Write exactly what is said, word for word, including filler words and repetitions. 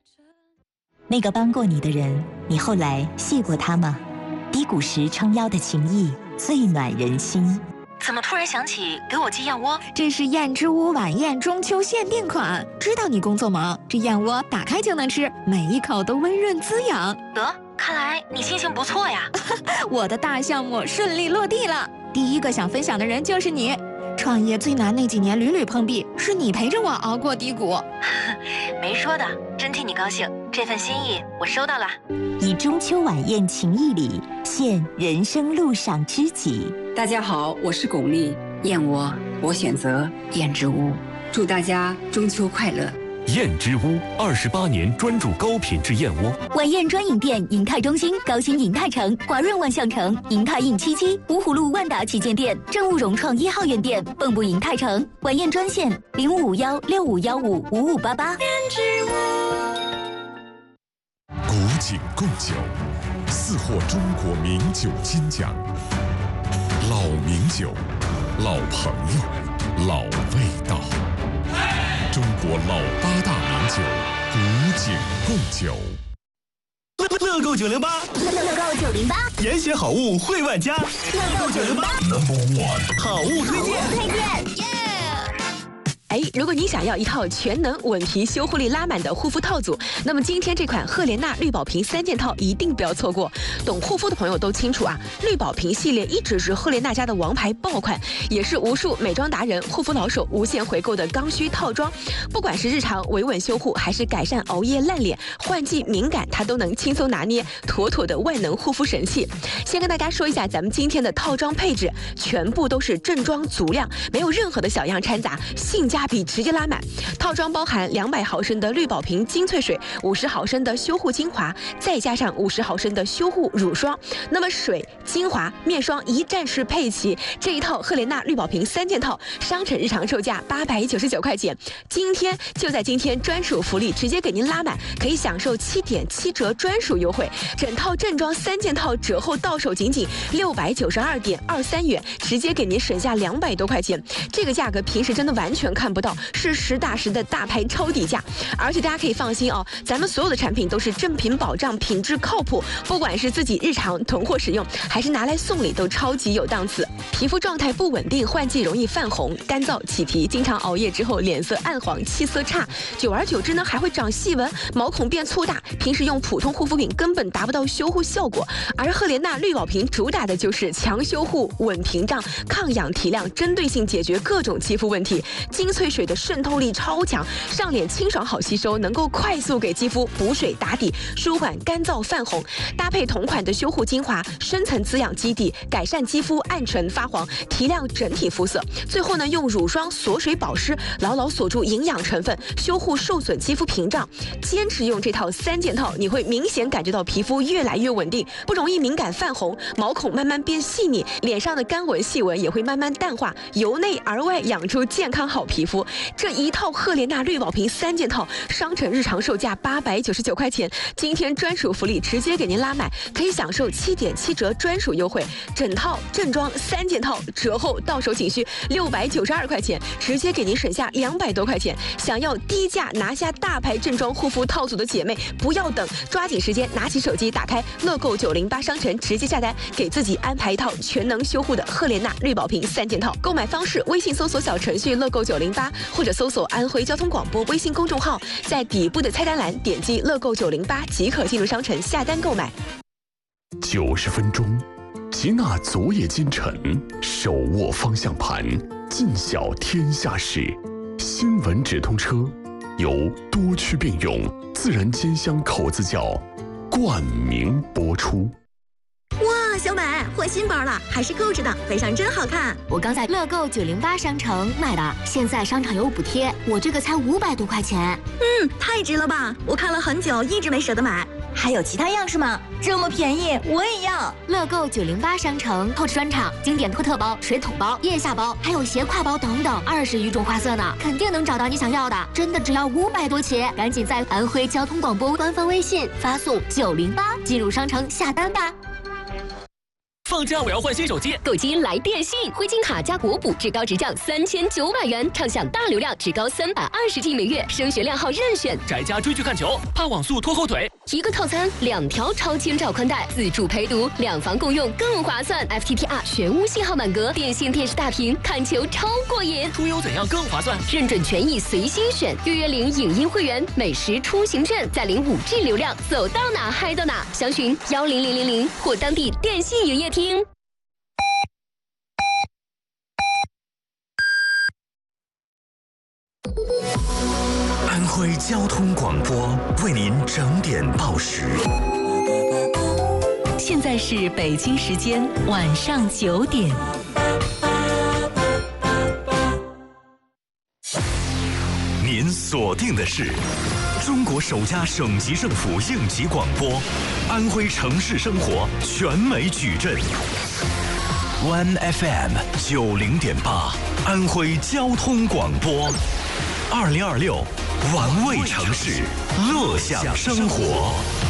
那个帮过你的人，你后来谢过他吗？低谷时撑腰的情谊，最暖人心。 怎么突然想起给我寄燕窝？ 这是燕之屋晚宴中秋限定款，知道你工作忙，这燕窝打开就能吃，每一口都温润滋养。 得，看来你心情不错呀。 我的大项目顺利落地了，第一个想分享的人就是你。创业最难那几年屡屡碰壁，是你陪着我熬过低谷。 没说的，真替你高兴，这份心意我收到了。 以中秋晚宴情谊礼，献人生路上知己。 大家好，我是巩俐，燕窝我选择燕之屋，祝大家中秋快乐。 燕之屋二十八年专注高品质燕窝。 晚宴专营店：银泰中心、高新银泰城、华润万象城、银泰印七七、芜湖路万达旗舰店、正务融创一号院店、蚌埠银泰城。晚宴专线：零五五幺六五幺五五五八八。燕之屋。 古井贡酒，四获中国名酒金奖。老名酒，老朋友，老味道。中国老八大名酒，古井贡酒。 乐乐购九零八， 乐乐购九零八， 严选好物惠万家。乐购九零八 ，Number One， 好物推荐， 推荐。 哎，如果你想要一套全能稳皮修护力拉满的护肤套组，那么今天这款赫莲娜绿宝瓶三件套一定不要错过。懂护肤的朋友都清楚啊，绿宝瓶系列一直是赫莲娜家的王牌爆款，也是无数美妆达人、护肤老手无限回购的刚需套装。不管是日常维稳修护，还是改善熬夜烂脸、换季敏感，它都能轻松拿捏，妥妥的万能护肤神器。先跟大家说一下咱们今天的套装配置，全部都是正装足量，没有任何的小样掺杂，性价比直接拉满。套装包含两百毫升的绿宝瓶精粹水，五十毫升的修护精华，再加上五十毫升的修护乳霜。那么水、精华、面霜一站式配齐，这一套赫莲娜绿宝瓶三件套，商城日常售价八百九十九块钱，今天就在今天专属福利直接给您拉满，可以享受七点七折专属优惠，整套正装三件套折后到手仅仅六百九十二点二三元，直接给您省下两百多块钱，这个价格平时真的完全看不到，是实打实的大牌超低价。而且大家可以放心哦，咱们所有的产品都是正品保障，品质靠谱，不管是自己日常囤货使用，还是拿来送礼，都超级有档次。皮肤状态不稳定，换季容易泛红、干燥、起皮，经常熬夜之后脸色暗黄、气色差，久而久之呢还会长细纹，毛孔变粗大，平时用普通护肤品根本达不到修护效果。而赫莲娜绿宝瓶主打的就是强修护、稳屏障、抗氧提亮，针对性解决各种肌肤问题。精粹水的渗透力超强，上脸清爽好吸收，能够快速给肌肤补水打底，舒缓干燥泛红。搭配同款的修护精华，深层滋养基底，改善肌肤暗沉发黄，提亮整体肤色。最后呢，用乳霜锁水保湿，牢牢锁住营养成分，修护受损肌肤屏障。坚持用这套三件套，你会明显感觉到皮肤越来越稳定，不容易敏感泛红，毛孔慢慢变细腻，脸上的干纹细纹也会慢慢淡化，由内而外养出健康好皮肤。这一套赫莲娜绿宝瓶三件套，商城日常售价八百九十九块钱，今天专属福利直接给您拉满，可以享受七点七折专属优惠，整套正装三件套折后到手仅需六百九十二块钱，直接给您省下两百多块钱。想要低价拿下大牌正装护肤套组的姐妹，不要等，抓紧时间拿起手机，打开乐购九零八商城，直接下单，给自己安排一套全能修护的赫莲娜绿宝瓶三件套。购买方式：微信搜索小程序乐购九零八，或者搜索安徽交通广播微信公众号，在底部的菜单栏点击乐购九零八即可进入商城下单购买。 九十分钟，齐纳昨夜今晨，手握方向盘，尽晓天下事。新闻直通车由多区并用自然煎香口子窖冠名播出。 哇，小美换新包了，还是购置的，背上真好看。 我刚在乐购九零八商城买的，现在商场有补贴，我这个才五百多块钱。 嗯，太值了吧！我看了很久，一直没舍得买。 还有其他样式吗？这么便宜，我也要！ 乐购九零八商城透视专场，经典托特包、水桶包、腋下包，还有斜挎包等等，二十余种花色呢，肯定能找到你想要的。真的只要五百多起，赶紧在安徽交通广播官方微信发送九零八进入商城下单吧。 放假我要换新手机， 购机来电信，灰金卡加国补，至高直降三千九百元，畅享大流量，至高三百二十 G 每月，升学靓号任选。 宅家追剧看球，怕网速拖后腿。 一个套餐，两条超千兆宽带，自助陪读，两房共用更划算。F T T R 全屋信号满格，电信电视大屏，看球超过瘾。 出游怎样更划算？ 认准权益随心选，月月领影音会员，美食出行券，再领五 G 流量，走到哪嗨到哪。详询幺零零零零或当地电信营业厅。 安徽交通广播为您整点报时。 现在是北京时间晚上九点。 您锁定的是中国首家省级政府应急广播，安徽城市生活全美矩阵。One F M 九零点八，安徽交通广播。二零二六，玩味城市，乐享生活。